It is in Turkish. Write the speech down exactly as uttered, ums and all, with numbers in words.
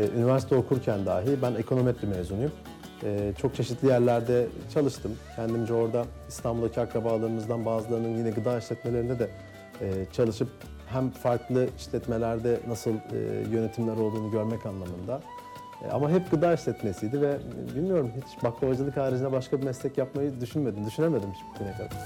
üniversite okurken dahi ben ekonometri mezunuyum. E, çok çeşitli yerlerde çalıştım. Kendimce orada İstanbul'daki akrabalarımızdan bazılarının yine gıda işletmelerinde de e, çalışıp hem farklı işletmelerde nasıl e, yönetimler olduğunu görmek anlamında. E, ama hep gıda işletmesiydi ve bilmiyorum hiç baklavacılık haricinde başka bir meslek yapmayı düşünmedim, düşünemedim hiç bugüne kadar.